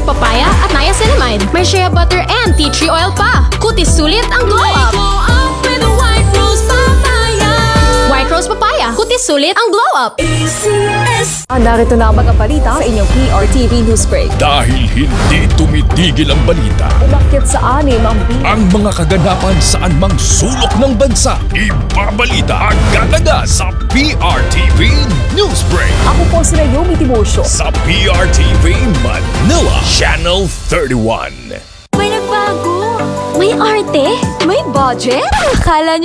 papaya at niacinamide. May shea butter and tea tree oil pa. Kutis sulit ang glow up. With white rose papaya. White rose papaya. Kutis sulit ang glow up. ACS. Narito na ang mga balita sa inyong PRTV News Break. Dahil hindi tumitigil ang balita, Umakyat sa 6 ang ang mga kaganapan saan mang sulok ng bansa, ibabalita agad-agad sa PRTV Newsbreak. Ako po si Naomi Timosio. Sa PRTV Manila, Channel 31. May nagbago. May arte. May budget. Akala